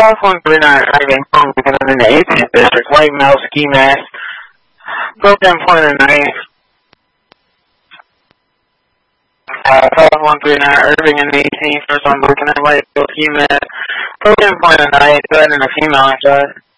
South 139 Irving, because I'm in the 18th district, white male, ski mask, broken point of the night. South 139 Irving in the 18th, first I'm looking at white male, ski mask, broken point of the night, threatening a female inside.